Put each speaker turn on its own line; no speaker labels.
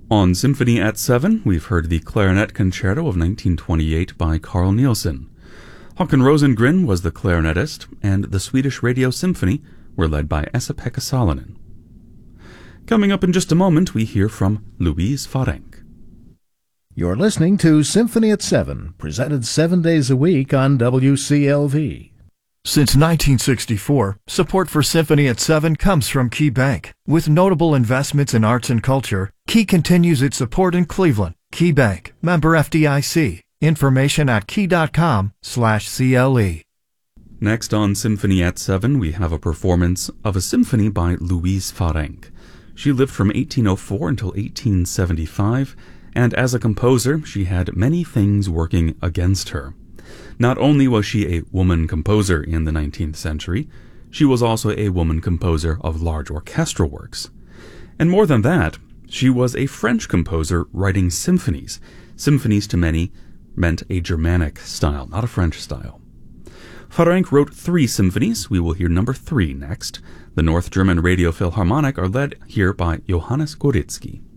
On Symphony at 7, we've heard the Clarinet Concerto of 1928 by Carl Nielsen. Håkan Rosengren was the clarinetist, and the Swedish Radio Symphony were led by Esa-Pekka Salonen. Coming up in just a moment, we hear from Louise Farenc.
You're listening to Symphony at 7, presented 7 days a week on WCLV.
Since 1964, support for Symphony at 7 comes from Key Bank. With notable investments in arts and culture, Key continues its support in Cleveland. Key Bank, member FDIC. Information at key.com/CLE.
Next on Symphony at 7, we have a performance of a symphony by Louise Farenc. She lived from 1804 until 1875, and as a composer, she had many things working against her. Not only was she a woman composer in the 19th century, she was also a woman composer of large orchestral works. And more than that, she was a French composer writing symphonies. Symphonies to many meant a Germanic style, not a French style. Farenc wrote 3 symphonies. We will hear number 3 next. The North German Radio Philharmonic are led here by Johannes Gorizki.